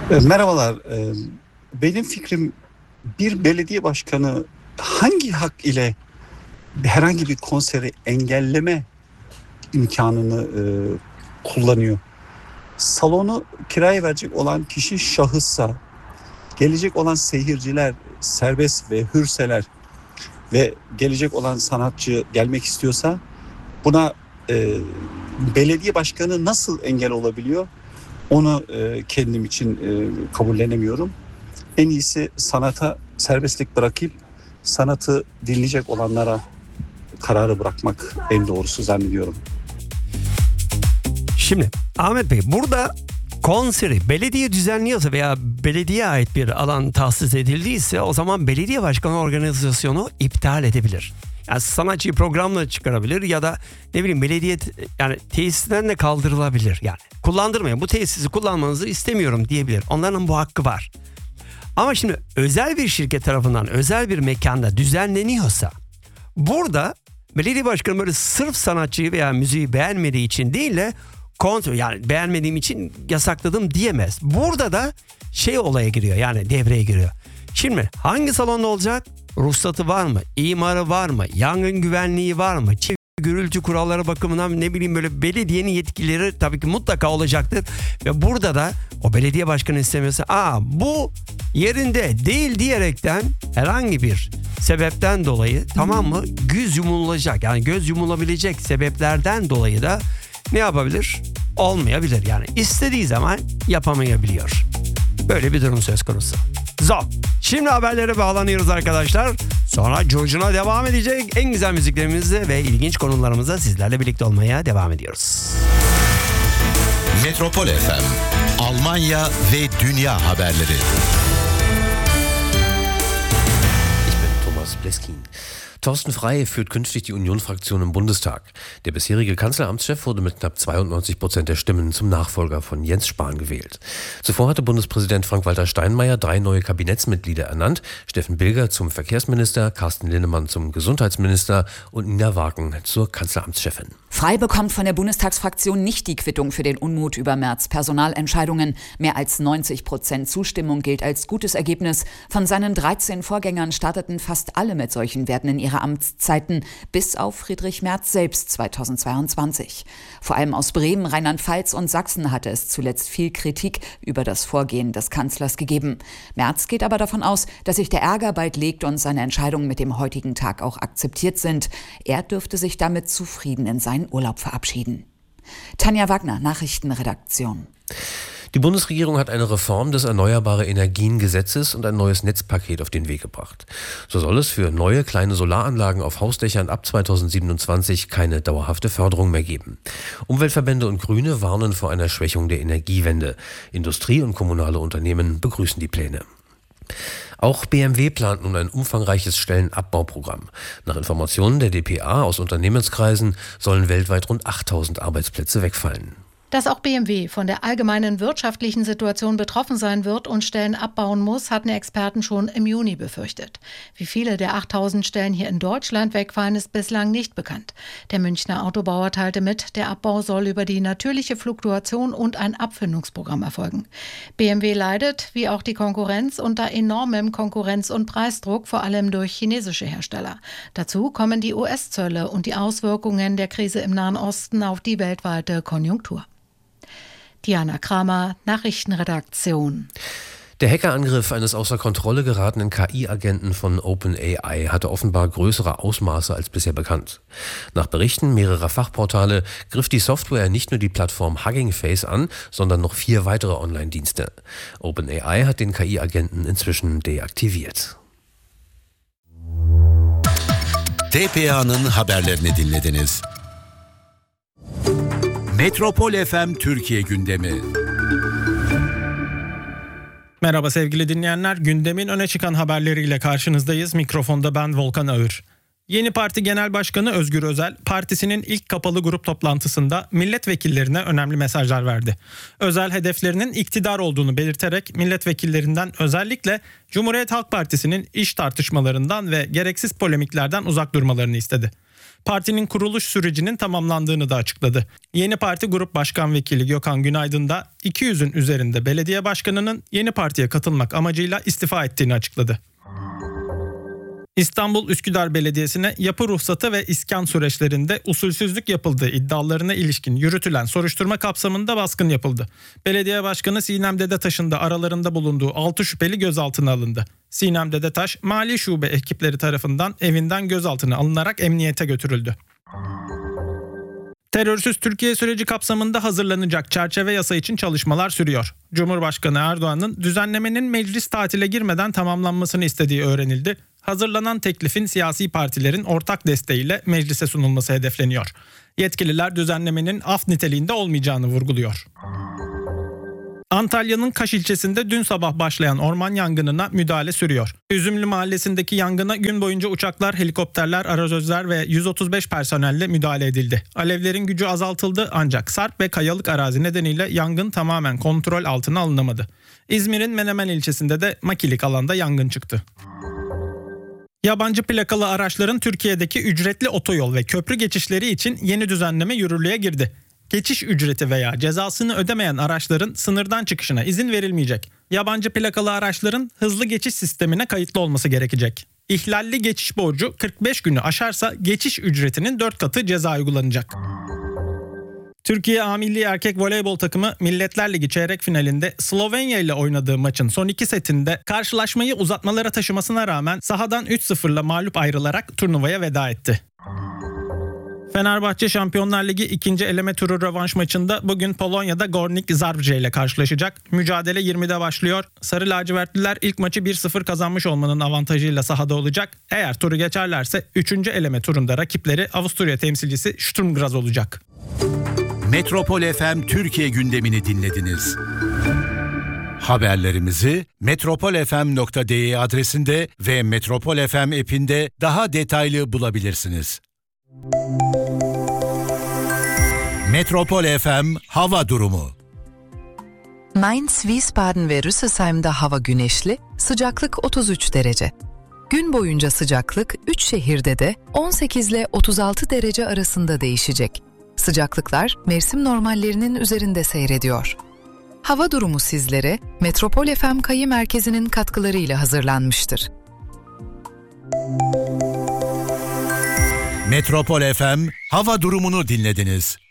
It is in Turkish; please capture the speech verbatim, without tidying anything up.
E, Merhabalar. E, Benim fikrim, bir belediye başkanı hangi hak ile herhangi bir konseri engelleme imkanını e, kullanıyor? Salonu kiraya verecek olan kişi şahıssa, gelecek olan seyirciler serbest ve hürseler ve gelecek olan sanatçı gelmek istiyorsa buna e, belediye başkanı nasıl engel olabiliyor? Onu e, kendim için e, kabullenemiyorum. En iyisi sanata serbestlik bırakıp sanatı dinleyecek olanlara kararı bırakmak en doğrusu zannediyorum. Şimdi Ahmet Bey, burada konseri belediye düzenliyorsa veya belediyeye ait bir alan tahsis edildiyse o zaman belediye başkanı organizasyonu iptal edebilir. Yani sanatçıyı programla çıkarabilir ya da ne bileyim belediye yani tesisinden de kaldırılabilir. Yani kullandırmayın, bu tesisi kullanmanızı istemiyorum diyebilir. Onların bu hakkı var. Ama şimdi özel bir şirket tarafından özel bir mekanda düzenleniyorsa burada belediye başkanı böyle sırf sanatçıyı veya müziği beğenmediği için değil de kontrol, yani beğenmediğim için yasakladım diyemez. Burada da şey olaya giriyor, yani devreye giriyor. Şimdi hangi salonda olacak? Ruhsatı var mı? İmarı var mı? Yangın güvenliği var mı? Çevre gürültü kuralları bakımından ne bileyim böyle belediyenin yetkileri tabii ki mutlaka olacaktır. Ve burada da o belediye başkanı istemiyorsa aa bu yerinde değil diyerekten herhangi bir sebepten dolayı tamam mı göz yumulacak, yani göz yumulabilecek sebeplerden dolayı da ne yapabilir? Olmayabilir, yani istediği zaman yapamayabiliyor. Böyle bir durum söz konusu. Zor. Şimdi haberlere bağlanıyoruz arkadaşlar. Sonra Curcuna devam edecek. En güzel müziklerimizle ve ilginç konularımızla sizlerle birlikte olmaya devam ediyoruz. Metropol F M, Almanya ve dünya haberleri. Ich bin Thomas Bleskin. Thorsten Frey führt künftig die Union-Fraktion im Bundestag. Der bisherige Kanzleramtschef wurde mit knapp zweiundneunzig Prozent der Stimmen zum Nachfolger von Jens Spahn gewählt. Zuvor hatte Bundespräsident Frank-Walter Steinmeier drei neue Kabinettsmitglieder ernannt. Steffen Bilger zum Verkehrsminister, Carsten Linnemann zum Gesundheitsminister und Nina Wagen zur Kanzleramtschefin. Frey bekommt von der Bundestagsfraktion nicht die Quittung für den Unmut über Merz' Personalentscheidungen. Mehr als neunzig Prozent Zustimmung gilt als gutes Ergebnis. Von seinen dreizehn Vorgängern starteten fast alle mit solchen Werten in ihre Amtszeiten, bis auf Friedrich Merz selbst zweitausendzweiundzwanzig. Vor allem aus Bremen, Rheinland-Pfalz und Sachsen hatte es zuletzt viel Kritik über das Vorgehen des Kanzlers gegeben. Merz geht aber davon aus, dass sich der Ärger bald legt und seine Entscheidungen mit dem heutigen Tag auch akzeptiert sind. Er dürfte sich damit zufrieden in seinen Urlaub verabschieden. Tanja Wagner, Nachrichtenredaktion. Die Bundesregierung hat eine Reform des Erneuerbare Energien-Gesetzes und ein neues Netzpaket auf den Weg gebracht. So soll es für neue kleine Solaranlagen auf Hausdächern ab zweitausendsiebenundzwanzig keine dauerhafte Förderung mehr geben. Umweltverbände und Grüne warnen vor einer Schwächung der Energiewende. Industrie und kommunale Unternehmen begrüßen die Pläne. Auch B M W plant nun ein umfangreiches Stellenabbauprogramm. Nach Informationen der D P A aus Unternehmenskreisen sollen weltweit rund achttausend Arbeitsplätze wegfallen. Dass auch B M W von der allgemeinen wirtschaftlichen Situation betroffen sein wird und Stellen abbauen muss, hatten Experten schon im Juni befürchtet. Wie viele der achttausend Stellen hier in Deutschland wegfallen, ist bislang nicht bekannt. Der Münchner Autobauer teilte mit, der Abbau soll über die natürliche Fluktuation und ein Abfindungsprogramm erfolgen. B M W leidet, wie auch die Konkurrenz, unter enormem Konkurrenz- und Preisdruck, vor allem durch chinesische Hersteller. Dazu kommen die U S-Zölle und die Auswirkungen der Krise im Nahen Osten auf die weltweite Konjunktur. Diana Kramer, Nachrichtenredaktion. Der Hackerangriff eines außer Kontrolle geratenen K I-Agenten von OpenAI hatte offenbar größere Ausmaße als bisher bekannt. Nach Berichten mehrerer Fachportale griff die Software nicht nur die Plattform Hugging Face an, sondern noch vier weitere Online-Dienste. OpenAI hat den K I-Agenten inzwischen deaktiviert. T P A'nın haberlerini dinlediniz. Metropol F M Türkiye gündemi. Merhaba sevgili dinleyenler, gündemin öne çıkan haberleriyle karşınızdayız. Mikrofonda ben Volkan Ağır. Yeni Parti Genel Başkanı Özgür Özel, partisinin ilk kapalı grup toplantısında milletvekillerine önemli mesajlar verdi. Özel hedeflerinin iktidar olduğunu belirterek milletvekillerinden özellikle Cumhuriyet Halk Partisi'nin iş tartışmalarından ve gereksiz polemiklerden uzak durmalarını istedi. partinin kuruluş sürecinin tamamlandığını da açıkladı. Yeni Parti Grup Başkan Vekili Gökhan Günaydın da iki yüzün üzerinde belediye başkanının yeni partiye katılmak amacıyla istifa ettiğini açıkladı. İstanbul Üsküdar Belediyesi'ne yapı ruhsatı ve iskan süreçlerinde usulsüzlük yapıldığı iddialarına ilişkin yürütülen soruşturma kapsamında baskın yapıldı. Belediye Başkanı Sinem Dedetaş'ın da aralarında bulunduğu altı şüpheli gözaltına alındı. Sinem Dedetaş, Mali Şube ekipleri tarafından evinden gözaltına alınarak emniyete götürüldü. Terörsüz Türkiye süreci kapsamında hazırlanacak çerçeve yasa için çalışmalar sürüyor. Cumhurbaşkanı Erdoğan'ın düzenlemenin meclis tatile girmeden tamamlanmasını istediği öğrenildi. Hazırlanan teklifin siyasi partilerin ortak desteğiyle meclise sunulması hedefleniyor. Yetkililer düzenlemenin af niteliğinde olmayacağını vurguluyor. Antalya'nın Kaş ilçesinde dün sabah başlayan orman yangınına müdahale sürüyor. Üzümlü mahallesindeki yangına gün boyunca uçaklar, helikopterler, arazözler ve yüz otuz beş personelle müdahale edildi. Alevlerin gücü azaltıldı ancak sarp ve kayalık arazi nedeniyle yangın tamamen kontrol altına alınamadı. İzmir'in Menemen ilçesinde de makilik alanda yangın çıktı. Yabancı plakalı araçların Türkiye'deki ücretli otoyol ve köprü geçişleri için yeni düzenleme yürürlüğe girdi. Geçiş ücreti veya cezasını ödemeyen araçların sınırdan çıkışına izin verilmeyecek. Yabancı plakalı araçların hızlı geçiş sistemine kayıtlı olması gerekecek. İhlalli geçiş borcu kırk beş günü aşarsa geçiş ücretinin dört katı ceza uygulanacak. Türkiye A Milli Erkek Voleybol takımı Milletler Ligi çeyrek finalinde Slovenya ile oynadığı maçın son iki setinde karşılaşmayı uzatmalara taşımasına rağmen sahadan üç sıfırla mağlup ayrılarak turnuvaya veda etti. Fenerbahçe Şampiyonlar Ligi ikinci eleme turu rövanş maçında bugün Polonya'da Górnik Zabrze ile karşılaşacak. Mücadele yirmide başlıyor. Sarı lacivertliler ilk maçı bir sıfır kazanmış olmanın avantajıyla sahada olacak. Eğer turu geçerlerse üçüncü eleme turunda rakipleri Avusturya temsilcisi Sturm Graz olacak. Metropol F M Türkiye gündemini dinlediniz. Haberlerimizi metropol f m nokta d e adresinde ve Metropol F M app'inde daha detaylı bulabilirsiniz. Metropol F M hava durumu. Mainz, Wiesbaden ve Rüsselsheim'da hava güneşli, sıcaklık otuz üç derece. Gün boyunca sıcaklık üç şehirde de on sekiz ile otuz altı derece arasında değişecek. Sıcaklıklar mevsim normallerinin üzerinde seyrediyor. Hava durumu sizlere Metropol F M Kayı Merkezi'nin katkılarıyla hazırlanmıştır. Metropol F M hava durumunu dinlediniz.